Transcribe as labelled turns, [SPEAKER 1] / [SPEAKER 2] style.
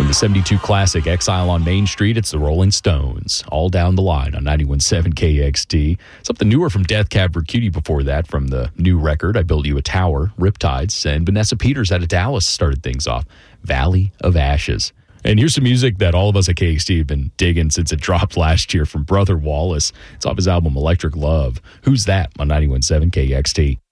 [SPEAKER 1] From the 72 classic Exile on Main Street, it's the Rolling Stones, All Down the Line on 91.7 KXT. Something newer from Death Cab for Cutie before that, from the new record, I Built You a Tower, Riptides, and Vanessa Peters out of Dallas started things off, Valley of Ashes. And here's some music that all of us at KXT have been digging since it dropped last year from Brother Wallace. It's off his album Electric Love. Who's That on 91.7 KXT.